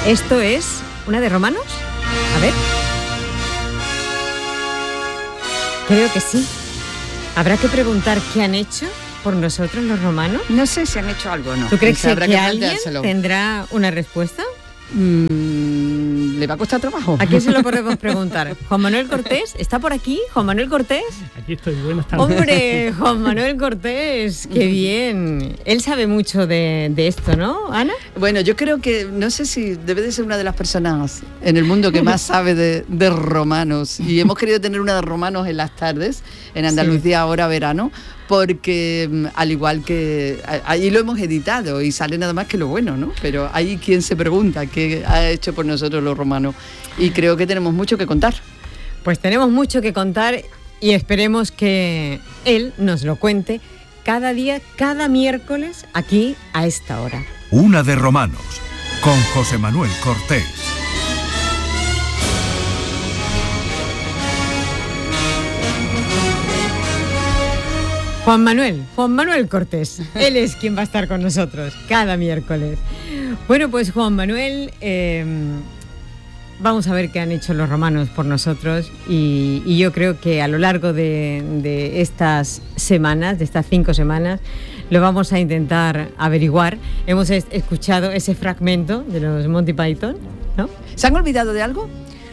¿Esto es una de Romanos? A ver. Creo que sí. Habrá que preguntar qué han hecho por nosotros los romanos. No sé si han hecho algo o no. ¿Tú crees que alguien tendrá una respuesta? ¿Le va a costar trabajo? ¿A quién se lo podemos preguntar? ¿Juan Manuel Cortés? ¿Está por aquí? ¿Juan Manuel Cortés? Aquí estoy, buenas tardes. ¡Hombre, Juan Manuel Cortés! ¡Qué bien! Él sabe mucho de esto, ¿no, Ana? Bueno, yo creo que, no sé si debe de ser una de las personas en el mundo que más sabe de romanos. Y hemos querido tener una de romanos en las tardes, en Andalucía, sí. Ahora verano, porque al igual que ahí lo hemos editado y sale nada más que lo bueno, ¿no? Pero hay quien se pregunta qué ha hecho por nosotros los romanos y creo que tenemos mucho que contar. Pues tenemos mucho que contar y esperemos que él nos lo cuente cada día, cada miércoles, aquí a esta hora. Una de Romanos, con José Manuel Cortés. Juan Manuel Cortés, él es quien va a estar con nosotros cada miércoles. Bueno, pues Juan Manuel, vamos a ver qué han hecho los romanos por nosotros y yo creo que a lo largo de estas semanas, de estas 5 semanas, lo vamos a intentar averiguar. Hemos escuchado ese fragmento de los Monty Python, ¿no? ¿Se han olvidado de algo?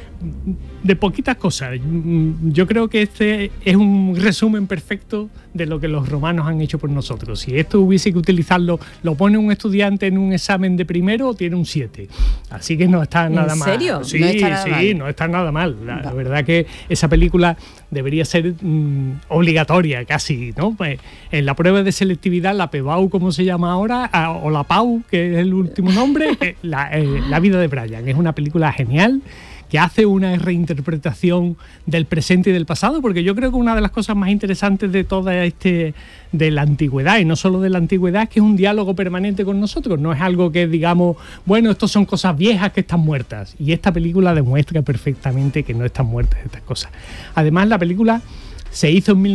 De poquitas cosas. Yo creo que este es un resumen perfecto de lo que los romanos han hecho por nosotros. Si esto hubiese que utilizarlo, lo pone un estudiante en un examen de primero, tiene un 7. Así que no está nada mal. ¿En serio? Sí, no está nada mal. La verdad que esa película debería ser obligatoria casi, ¿no? Pues, en la prueba de selectividad, la PEBAU, como se llama ahora, o la PAU, que es el último nombre, La vida de Brian. Es una película genial que hace una reinterpretación del presente y del pasado, porque yo creo que una de las cosas más interesantes de toda de la antigüedad, y no solo de la antigüedad, es que es un diálogo permanente con nosotros, no es algo que digamos, bueno, estos son cosas viejas que están muertas, y esta película demuestra perfectamente que no están muertas estas cosas. Además, la película se hizo en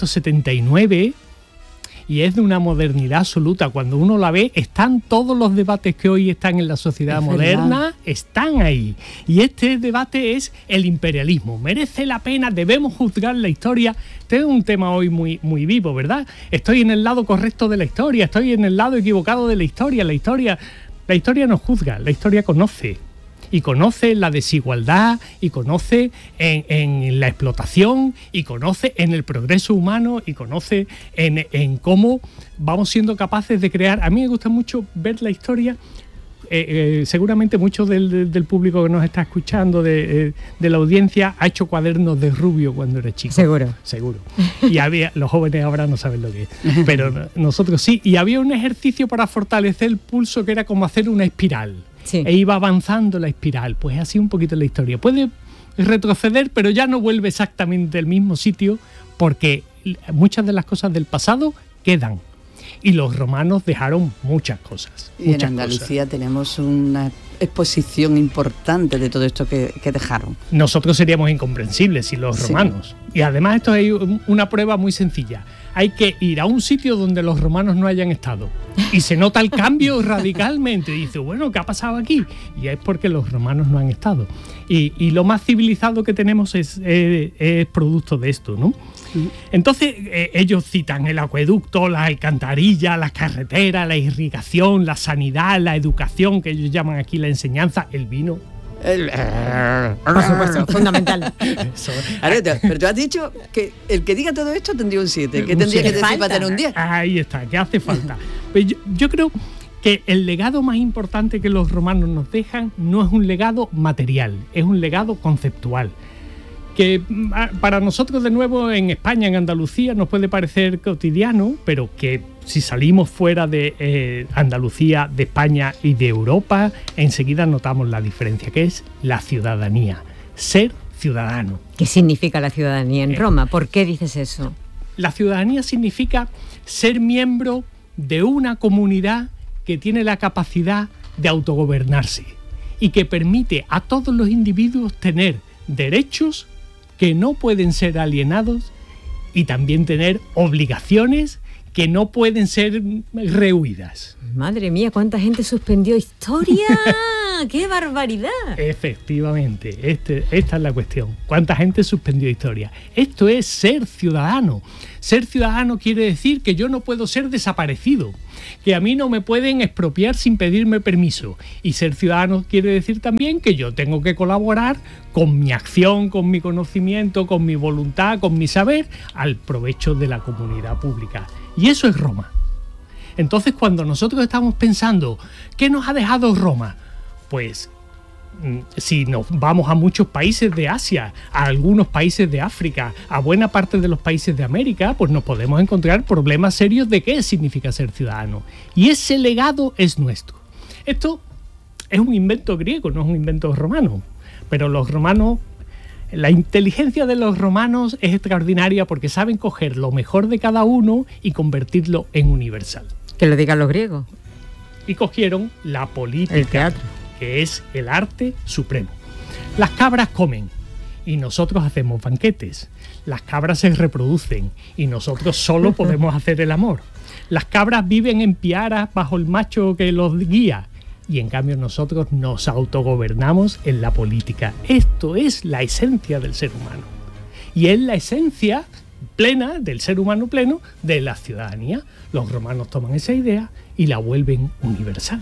1979 y es de una modernidad absoluta. Cuando uno la ve, están todos los debates que hoy están en la sociedad moderna, están ahí. Y este debate es el imperialismo. ¿Merece la pena? ¿Debemos juzgar la historia? Este es un tema hoy muy, muy vivo, ¿verdad? ¿Estoy en el lado correcto de la historia? ¿Estoy en el lado equivocado de la historia? La historia no juzga, la historia conoce. Y conoce la desigualdad, y conoce en la explotación, y conoce en el progreso humano, y conoce en cómo vamos siendo capaces de crear. A mí me gusta mucho ver la historia. Seguramente mucho del público que nos está escuchando, de la audiencia, ha hecho cuadernos de Rubio cuando era chico. Seguro. Y los jóvenes ahora no saben lo que es, pero nosotros sí. Y había un ejercicio para fortalecer el pulso que era como hacer una espiral. Sí. E iba avanzando la espiral. Pues así un poquito la historia. Puede retroceder, pero ya no vuelve exactamente al mismo sitio, porque muchas de las cosas del pasado quedan. Y los romanos dejaron muchas cosas. Y en Andalucía tenemos una exposición importante de todo esto que dejaron. Nosotros seríamos incomprensibles sin los romanos. Y además esto es una prueba muy sencilla. Hay que ir a un sitio donde los romanos no hayan estado. Y se nota el cambio radicalmente. Y dice, bueno, ¿qué ha pasado aquí? Y es porque los romanos no han estado. Y lo más civilizado que tenemos es producto de esto, ¿no? Entonces ellos citan el acueducto, la alcantarilla, las carreteras, la irrigación, la sanidad, la educación, que ellos llaman aquí la enseñanza, el vino. Por supuesto, fundamental. Pero tú has dicho que el que diga todo esto tendría un 7. ¿Qué tendría que decir para tener un 10? Ahí está, que hace falta. Pues yo creo que el legado más importante que los romanos nos dejan no es un legado material, es un legado conceptual. Que para nosotros, de nuevo, en España, en Andalucía, nos puede parecer cotidiano, pero que si salimos fuera de Andalucía, de España y de Europa, enseguida notamos la diferencia, que es la ciudadanía, ser ciudadano. ¿Qué significa la ciudadanía en Roma? ¿Por qué dices eso? La ciudadanía significa ser miembro de una comunidad que tiene la capacidad de autogobernarse y que permite a todos los individuos tener derechos que no pueden ser alienados y también tener obligaciones que no pueden ser rehuidas. Madre mía, cuánta gente suspendió historia. ¡Qué barbaridad! Efectivamente, esta es la cuestión. ¿Cuánta gente suspendió historia? Esto es ser ciudadano. Ser ciudadano quiere decir que yo no puedo ser desaparecido, que a mí no me pueden expropiar sin pedirme permiso. Y ser ciudadano quiere decir también que yo tengo que colaborar con mi acción, con mi conocimiento, con mi voluntad, con mi saber, al provecho de la comunidad pública. Y eso es Roma. Entonces, cuando nosotros estamos pensando, ¿qué nos ha dejado Roma? Pues, si nos vamos a muchos países de Asia, a algunos países de África, a buena parte de los países de América, pues nos podemos encontrar problemas serios de qué significa ser ciudadano. Y ese legado es nuestro. Esto es un invento griego, no es un invento romano. Pero los romanos, la inteligencia de los romanos es extraordinaria porque saben coger lo mejor de cada uno y convertirlo en universal. Que lo digan los griegos. Y cogieron la política, el teatro, que es el arte supremo. Las cabras comen y nosotros hacemos banquetes. Las cabras se reproducen y nosotros solo podemos hacer el amor. Las cabras viven en piaras bajo el macho que los guía y en cambio nosotros nos autogobernamos en la política. Esto es la esencia del ser humano y es la esencia plena del ser humano pleno de la ciudadanía. Los romanos toman esa idea y la vuelven universal.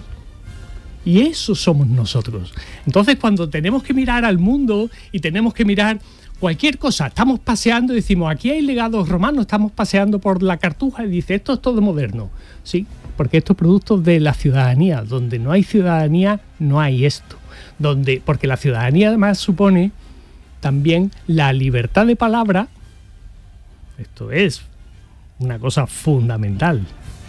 Y eso somos nosotros. Entonces, cuando tenemos que mirar al mundo y tenemos que mirar cualquier cosa, estamos paseando y decimos, aquí hay legados romanos, estamos paseando por la Cartuja y dice, esto es todo moderno. Sí, porque esto es producto de la ciudadanía. Donde no hay ciudadanía, no hay esto. Porque la ciudadanía además supone también la libertad de palabra. Esto es una cosa fundamental.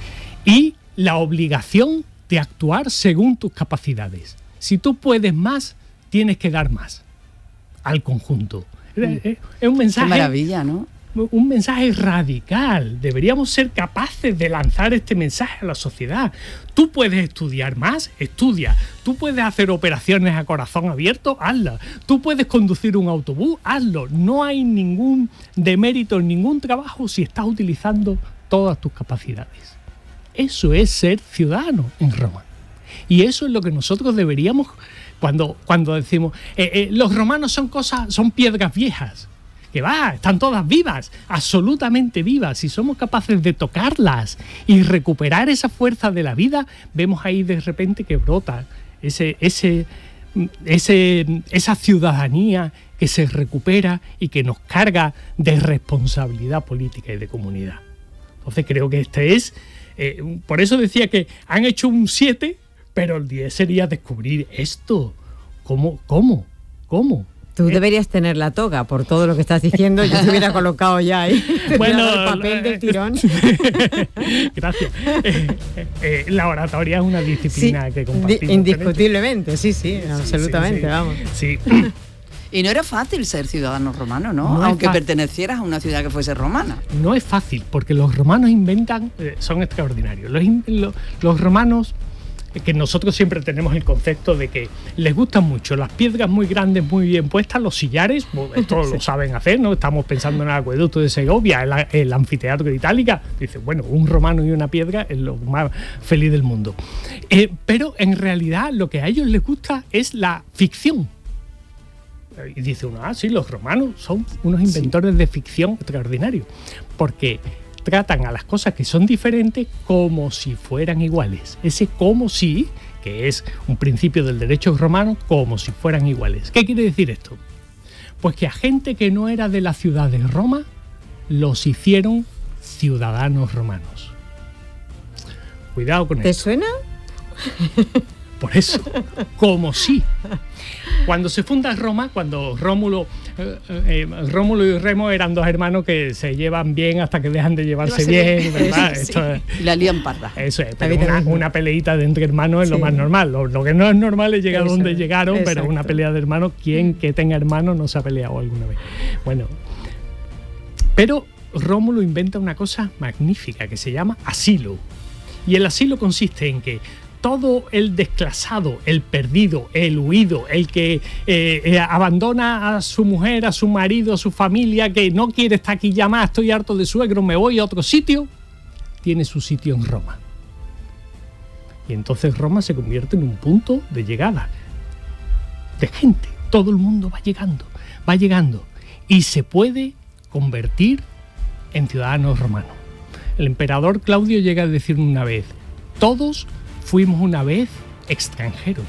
Y la obligación de actuar según tus capacidades. Si tú puedes más, tienes que dar más al conjunto. Es un mensaje... Qué maravilla, ¿no? Un mensaje radical. Deberíamos ser capaces de lanzar este mensaje a la sociedad. Tú puedes estudiar más, estudia. Tú puedes hacer operaciones a corazón abierto, hazlas. Tú puedes conducir un autobús, hazlo. No hay ningún demérito en ningún trabajo si estás utilizando todas tus capacidades. Eso es ser ciudadano en Roma. Y eso es lo que nosotros deberíamos, cuando decimos, los romanos son piedras viejas. Que va, están todas vivas, absolutamente vivas. Si somos capaces de tocarlas y recuperar esa fuerza de la vida, vemos ahí de repente que brota esa ciudadanía que se recupera y que nos carga de responsabilidad política y de comunidad. Entonces creo que este es... por eso decía que han hecho un 7, pero el 10 sería descubrir esto. ¿Cómo? Tú deberías tener la toga por todo lo que estás diciendo. Yo te hubiera colocado ya ahí. Bueno, el papel del tirón. Gracias. La oratoria es una disciplina que compartimos. Indiscutiblemente, sí, absolutamente, vamos. Sí. Y no era fácil ser ciudadano romano, ¿no? Aunque pertenecieras a una ciudad que fuese romana. No es fácil, porque los romanos inventan, son extraordinarios. Los romanos, que nosotros siempre tenemos el concepto de que les gustan mucho las piedras muy grandes, muy bien puestas, los sillares, esto lo saben hacer, ¿no? Estamos pensando en el acueducto de Segovia, el anfiteatro de Itálica. Dice, bueno, un romano y una piedra es lo más feliz del mundo. Pero en realidad lo que a ellos les gusta es la ficción. Y dice uno, sí, los romanos son unos inventores de ficción extraordinarios, porque tratan a las cosas que son diferentes como si fueran iguales. Ese como si, que es un principio del derecho romano, como si fueran iguales. ¿Qué quiere decir esto? Pues que a gente que no era de la ciudad de Roma, los hicieron ciudadanos romanos. Cuidado con esto. ¿Te suena? Por eso, como si. Cuando se funda Roma, cuando Rómulo y Remo eran dos hermanos que se llevan bien hasta que dejan de llevarse bien, ¿verdad? Sí. Esto es, la lían parda. Eso es, pero una peleita de entre hermanos es lo más normal. Lo que no es normal es llegar donde llegaron, exacto. Pero una pelea de hermanos, ¿quién que tenga hermanos no se ha peleado alguna vez? Bueno, pero Rómulo inventa una cosa magnífica que se llama asilo. Y el asilo consiste en que todo el desclasado, el perdido, el huido, el que abandona a su mujer, a su marido, a su familia, que no quiere estar aquí ya más, estoy harto de suegro, me voy a otro sitio, tiene su sitio en Roma. Y entonces Roma se convierte en un punto de llegada. de gente. Todo el mundo va llegando y se puede convertir en ciudadanos romanos. El emperador Claudio llega a decir una vez: todos fuimos una vez extranjeros.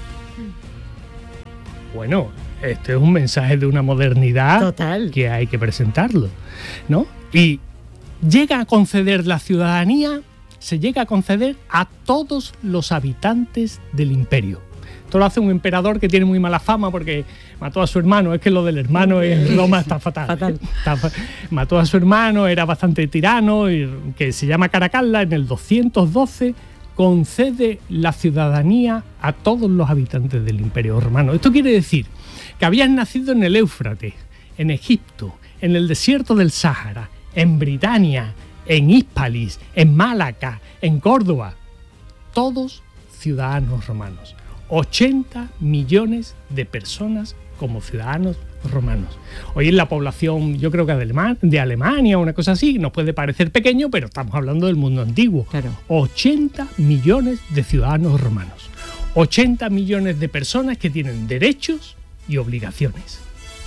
Bueno, este es un mensaje de una modernidad total, que hay que presentarlo, ¿no? Y llega a conceder la ciudadanía, se llega a conceder a todos los habitantes del imperio. Esto lo hace un emperador que tiene muy mala fama porque mató a su hermano. Es que lo del hermano en Roma está fatal. Mató a su hermano, era bastante tirano, que se llama Caracalla. En el 212 concede la ciudadanía a todos los habitantes del Imperio Romano. Esto quiere decir que habían nacido en el Éufrates, en Egipto, en el desierto del Sáhara, en Britania, en Hispalis, en Málaga, en Córdoba. Todos ciudadanos romanos. 80 millones de personas como ciudadanos romanos. Hoy en la población, yo creo que de Alemania, una cosa así, nos puede parecer pequeño, pero estamos hablando del mundo antiguo. Claro. 80 millones de ciudadanos romanos. 80 millones de personas que tienen derechos y obligaciones.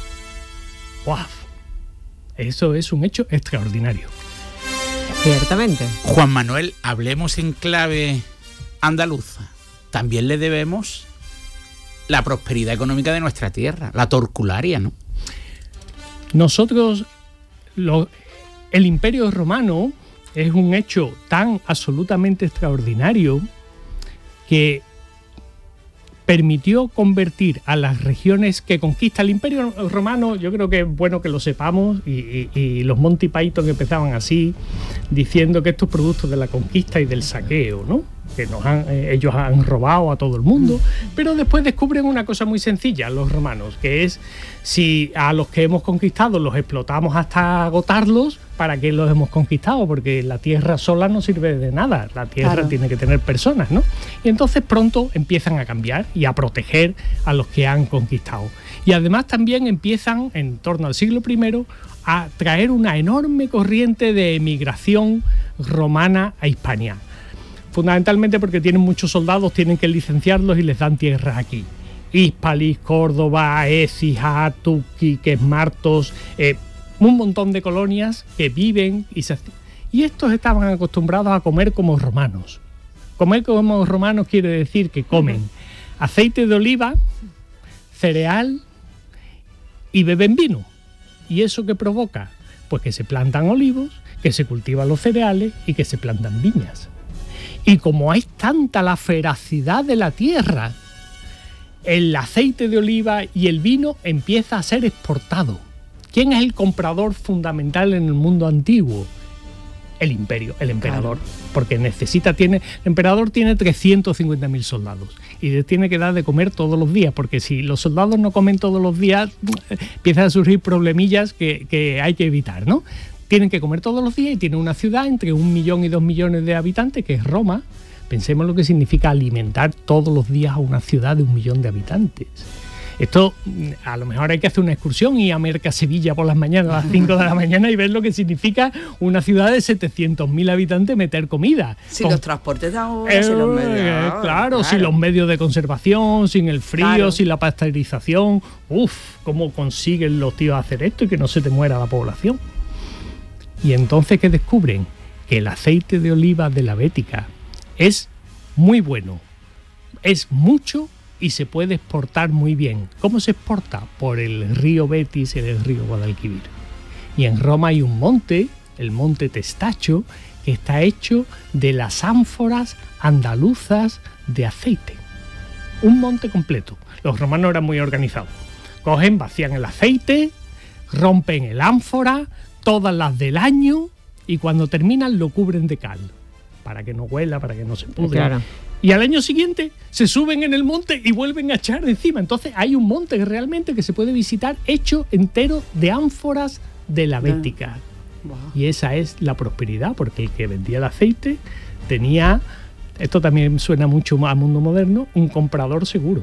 ¡Wow! Eso es un hecho extraordinario. Ciertamente. Juan Manuel, hablemos en clave andaluza. También le debemos la prosperidad económica de nuestra tierra, la torcularia, ¿no? Nosotros, el Imperio Romano es un hecho tan absolutamente extraordinario que permitió convertir a las regiones que conquista el Imperio Romano. Yo creo que es bueno que lo sepamos, y los Monty Python empezaban así, diciendo que estos productos de la conquista y del saqueo, ¿no?, que ellos han robado a todo el mundo, pero después descubren una cosa muy sencilla los romanos, que es: si a los que hemos conquistado los explotamos hasta agotarlos, ¿para qué los hemos conquistado? Porque la tierra sola no sirve de nada, la tierra tiene que tener personas, ¿no? Y entonces pronto empiezan a cambiar y a proteger a los que han conquistado. Y además también empiezan, en torno al siglo I, a traer una enorme corriente de emigración romana a Hispania. Fundamentalmente porque tienen muchos soldados, tienen que licenciarlos y les dan tierras aquí. Hispalis, Córdoba, Écija, Tuquiques, Martos, un montón de colonias que viven y estos estaban acostumbrados a comer como romanos. Comer como romanos quiere decir que comen aceite de oliva, cereal y beben vino. ¿Y eso qué provoca? Pues que se plantan olivos, que se cultivan los cereales y que se plantan viñas. Y como hay tanta la feracidad de la tierra, el aceite de oliva y el vino empieza a ser exportado. ¿Quién es el comprador fundamental en el mundo antiguo? El imperio, el emperador. Claro. Porque el emperador tiene 350.000 soldados y les tiene que dar de comer todos los días, porque si los soldados no comen todos los días, empiezan a surgir problemillas que hay que evitar, ¿no? Tienen que comer todos los días y tienen una ciudad entre 1 millón y 2 millones de habitantes, que es Roma. Pensemos lo que significa alimentar todos los días a una ciudad de 1 millón de habitantes. Esto, a lo mejor hay que hacer una excursión y ir a Merca-Sevilla por las mañanas a las 5 de la mañana y ver lo que significa una ciudad de 700.000 habitantes meter comida. Sin los transportes de ahora, sin los medios. Claro, sin los medios de conservación, sin el frío, sin la pasteurización. ¿Cómo consiguen los tíos hacer esto y que no se te muera la población? Y entonces, ¿qué descubren? Que el aceite de oliva de la Bética es muy bueno, es mucho y se puede exportar muy bien. ¿Cómo se exporta? Por el río Betis y el río Guadalquivir. Y en Roma hay un monte, el monte Testacho, que está hecho de las ánforas andaluzas de aceite. Un monte completo. Los romanos eran muy organizados. Cogen, vacían el aceite, rompen el ánfora, todas las del año, y cuando terminan lo cubren de cal, para que no huela, para que no se pudra. Claro. Y al año siguiente se suben en el monte y vuelven a echar encima. Entonces hay un monte realmente que se puede visitar hecho entero de ánforas de la Bética. Wow. Y esa es la prosperidad, porque el que vendía el aceite tenía, esto también suena mucho al mundo moderno, un comprador seguro.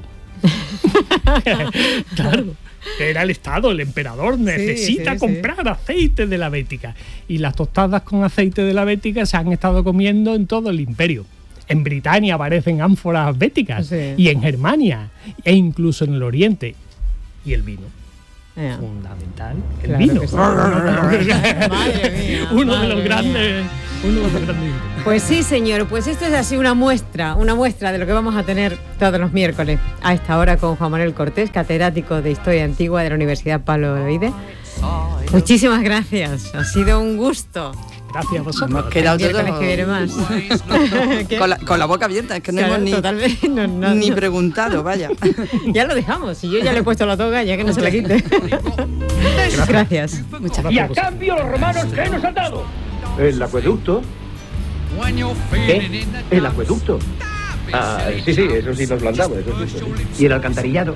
Claro. Era el Estado, el emperador necesita comprar aceite de la Bética. Y las tostadas con aceite de la Bética se han estado comiendo en todo el imperio. En Britania aparecen ánforas béticas, y en Germania, e incluso en el Oriente. Y el vino. Fundamental. El vino. Sí. Madre mía, uno de los grandes. Pues sí, señor, pues esto es así una muestra de lo que vamos a tener todos los miércoles a esta hora con Juan Manuel Cortés, catedrático de Historia Antigua de la Universidad Pablo Olavide. Muchísimas gracias, ha sido un gusto. Gracias a vosotros. Hemos quedado todos que viene más. con la boca abierta, es que no hemos ni preguntado, vaya. Ya lo dejamos, y yo ya le he puesto la toga, ya que no se la quite. Gracias. Muchas gracias. Y a cambio los romanos, ¿qué nos han dado? El acueducto. ¿Qué? El acueducto. Sí, eso sí nos lo han dado. ¿Y el alcantarillado?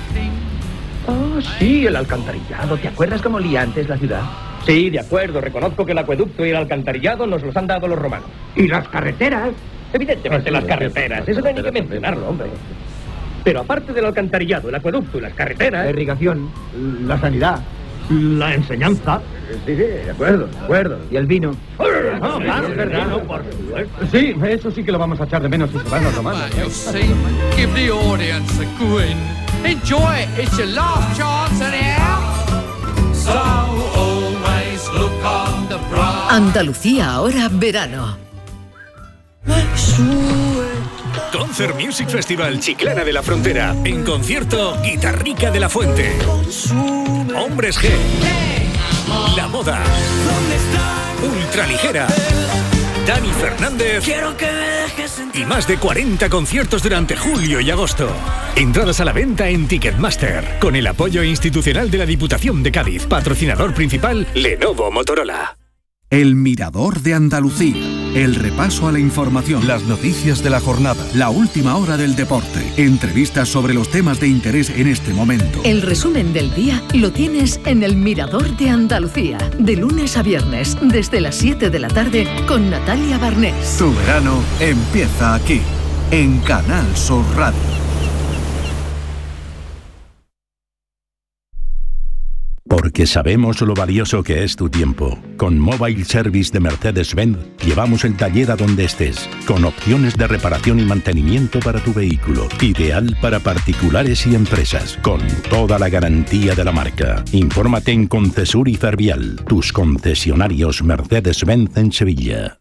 Sí, el alcantarillado. ¿Te acuerdas cómo olía antes la ciudad? Sí, de acuerdo. Reconozco que el acueducto y el alcantarillado nos los han dado los romanos. ¿Y las carreteras? Evidentemente las carreteras. Eso no hay ni que mencionarlo, hombre. Pero aparte del alcantarillado, el acueducto y las carreteras... La irrigación, la sanidad, la enseñanza... Sí, de acuerdo. ¿Y el vino? Claro, el vino, por supuesto. Sí, eso sí que lo vamos a echar de menos si se van los romanos. Give the audience a grin. Enjoy it, it's your last chance anyhow. So always look on the bright. Andalucía ahora verano. Concert Music Festival Chiclana de la Frontera. En concierto, Guitarrica de la Fuente. Hombres G. La Moda. Ultraligera. Dani Fernández. Y más de 40 conciertos durante julio y agosto. Entradas a la venta en Ticketmaster. Con el apoyo institucional de la Diputación de Cádiz. Patrocinador principal, Lenovo Motorola. El Mirador de Andalucía. El repaso a la información, las noticias de la jornada, la última hora del deporte, entrevistas sobre los temas de interés en este momento. El resumen del día lo tienes en El Mirador de Andalucía, de lunes a viernes, desde las 7 de la tarde, con Natalia Barnés. Tu verano empieza aquí, en Canal Sur Radio. Porque sabemos lo valioso que es tu tiempo. Con Mobile Service de Mercedes-Benz llevamos el taller a donde estés, con opciones de reparación y mantenimiento para tu vehículo. Ideal para particulares y empresas, con toda la garantía de la marca. Infórmate en Concesur y Fervial, tus concesionarios Mercedes-Benz en Sevilla.